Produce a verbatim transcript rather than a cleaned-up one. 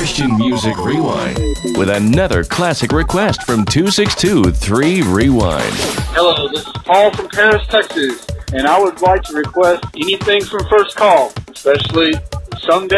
Christian Music Rewind with another classic request from two six two, three Rewind. Hello, this is Paul from Paris, Texas, and I would like to request anything from First Call, especially Someday.